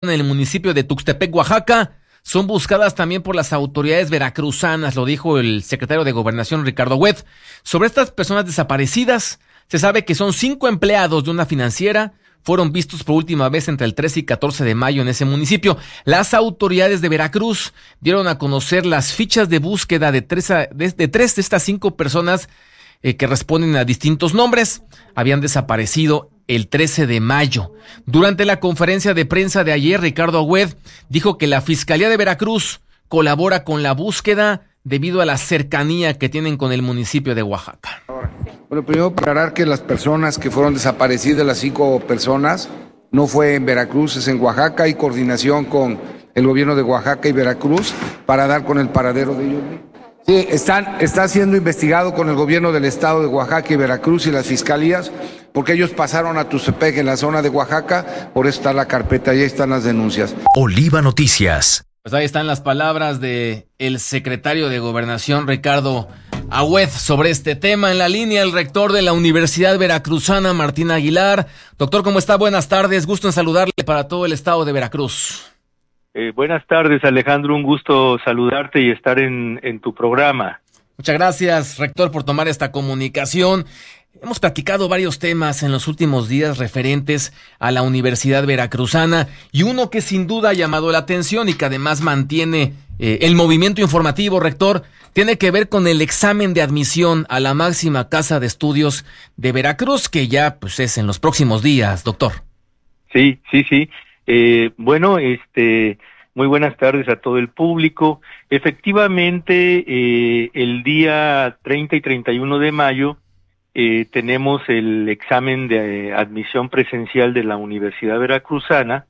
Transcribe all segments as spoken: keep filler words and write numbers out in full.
en el municipio de Tuxtepec, Oaxaca, son buscadas también por las autoridades veracruzanas, lo dijo el secretario de Gobernación, Ricardo Agüed. Sobre estas personas desaparecidas, se sabe que son cinco empleados de una financiera, fueron vistos por última vez entre el trece y catorce de mayo en ese municipio. Las autoridades de Veracruz dieron a conocer las fichas de búsqueda de tres, a, de, de, tres de estas cinco personas eh, que responden a distintos nombres. Habían desaparecido el trece de mayo. Durante la conferencia de prensa de ayer, Ricardo Agüed dijo que la Fiscalía de Veracruz colabora con la búsqueda debido a la cercanía que tienen con el municipio de Oaxaca. Bueno, primero aclarar que las personas que fueron desaparecidas, las cinco personas, no fue en Veracruz, es en Oaxaca. Hay coordinación con el gobierno de Oaxaca y Veracruz para dar con el paradero de ellos. Sí, están, está siendo investigado con el gobierno del estado de Oaxaca y Veracruz y las fiscalías, porque ellos pasaron a Tuxtepec en la zona de Oaxaca, por eso está la carpeta y ahí están las denuncias. Oliva Noticias. Pues ahí están las palabras de el secretario de Gobernación, Ricardo Agüed, sobre este tema. En la línea, el rector de la Universidad Veracruzana, Martín Aguilar. Doctor, ¿cómo está? Buenas tardes, gusto en saludarle para todo el estado de Veracruz. Eh, buenas tardes, Alejandro, un gusto saludarte y estar en, en tu programa. Muchas gracias, rector, por tomar esta comunicación. Hemos platicado varios temas en los últimos días referentes a la Universidad Veracruzana, y uno que sin duda ha llamado la atención y que además mantiene eh, el movimiento informativo, rector, tiene que ver con el examen de admisión a la máxima casa de estudios de Veracruz, que ya pues es en los próximos días, doctor. Sí, sí, sí. Eh, bueno, este, muy buenas tardes a todo el público. Efectivamente, eh, el día treinta y treinta y uno de mayo eh, tenemos el examen de eh, admisión presencial de la Universidad Veracruzana,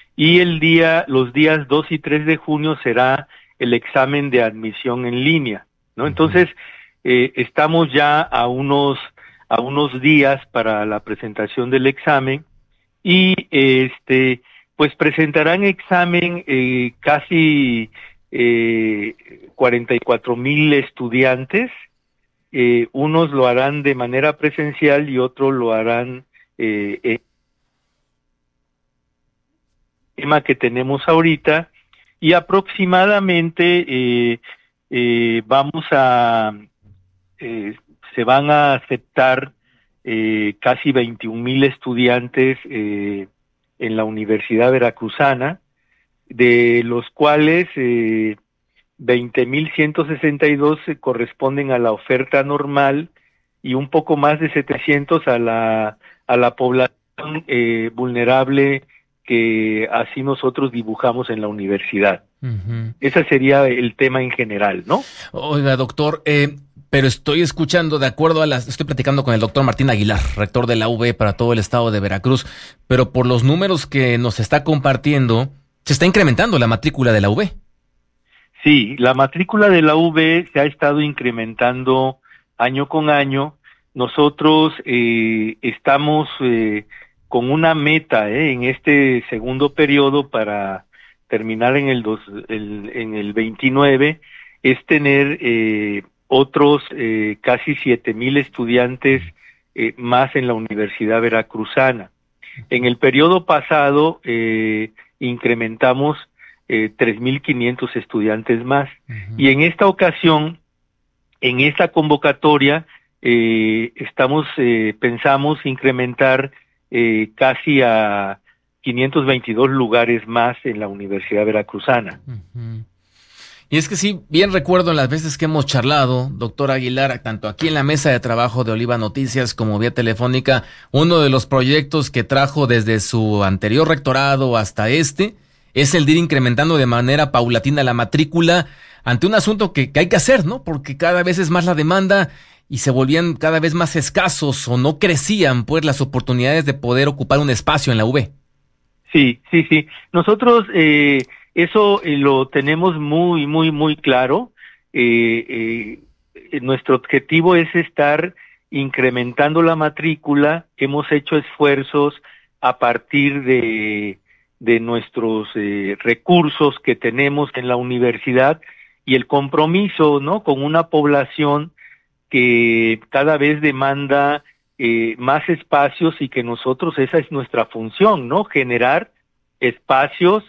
y el día, los días dos y tres de junio será el examen de admisión en línea, ¿no? Entonces, eh, estamos ya a unos, a unos días para la presentación del examen, y este, pues presentarán examen eh, casi eh, cuarenta y cuatro mil estudiantes. Eh, unos lo harán de manera presencial y otros lo harán eh, en el tema que tenemos ahorita, y aproximadamente eh, eh, vamos a eh, se van a aceptar eh, casi veintiún mil estudiantes eh, en la Universidad Veracruzana, de los cuales eh, veinte mil ciento sesenta y dos corresponden a la oferta normal y un poco más de setecientos a la a la población eh, vulnerable que así nosotros dibujamos en la universidad. Uh-huh. Ese sería el tema en general, ¿no? Oiga, doctor, eh, pero estoy escuchando, de acuerdo a las... Estoy platicando con el doctor Martín Aguilar, rector de la U V para todo el estado de Veracruz, pero por los números que nos está compartiendo, se está incrementando la matrícula de la U V. Sí, la matrícula de la U V se ha estado incrementando año con año. Nosotros eh, estamos eh, con una meta eh, en este segundo periodo para terminar en el, dos, el, en el veintinueve, es tener eh, otros eh, casi siete mil estudiantes eh, más en la Universidad Veracruzana. En el periodo pasado eh, incrementamos eh, tres mil quinientos estudiantes más. Uh-huh. Y en esta ocasión, en esta convocatoria, eh, estamos eh, pensamos incrementar eh, casi a quinientos veintidós lugares más en la Universidad Veracruzana. Uh-huh. Y es que sí, bien recuerdo en las veces que hemos charlado, doctor Aguilar, tanto aquí en la mesa de trabajo de Oliva Noticias como vía telefónica, uno de los proyectos que trajo desde su anterior rectorado hasta este es el de ir incrementando de manera paulatina la matrícula ante un asunto que, que hay que hacer, ¿no? Porque cada vez es más la demanda y se volvían cada vez más escasos o no crecían pues las oportunidades de poder ocupar un espacio en la U V. Sí, sí, sí. Nosotros eh, eso eh, lo tenemos muy, muy, muy claro. Eh, eh, nuestro objetivo es estar incrementando la matrícula. Hemos hecho esfuerzos a partir de, de nuestros eh, recursos que tenemos en la universidad y el compromiso, ¿no?, con una población que cada vez demanda eh, más espacios y que nosotros, esa es nuestra función, ¿no?, generar espacios